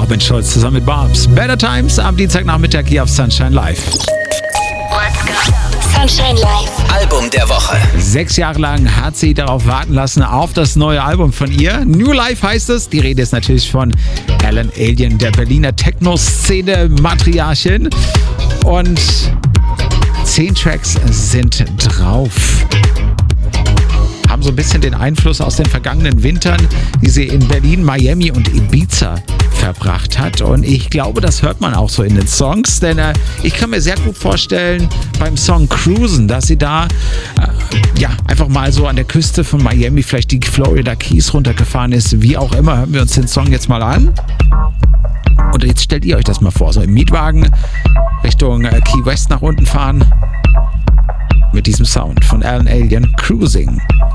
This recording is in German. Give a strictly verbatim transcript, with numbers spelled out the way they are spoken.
Robin Schulz zusammen mit Barbs. Better Times am Dienstagnachmittag hier auf Sunshine Live. Let's go. Sunshine Live. Album der Woche. Sechs Jahre lang hat sie darauf warten lassen, auf das neue Album von ihr. New Life heißt es. Die Rede ist natürlich von Alan Alien, der Berliner Techno-Szene-Matriarchin. Und zehn Tracks sind drauf. Haben so ein bisschen den Einfluss aus den vergangenen Wintern, die sie in Berlin, Miami und Ibiza verbracht hat. Und ich glaube, das hört man auch so in den Songs, denn äh, ich kann mir sehr gut vorstellen, beim Song Cruisen, dass sie da äh, ja einfach mal so an der Küste von Miami vielleicht die Florida Keys runtergefahren ist. Wie auch immer, hören wir uns den Song jetzt mal an. Und jetzt stellt ihr euch das mal vor, so im Mietwagen Richtung äh, Key West nach unten fahren mit diesem Sound von Alan Alien, Cruising.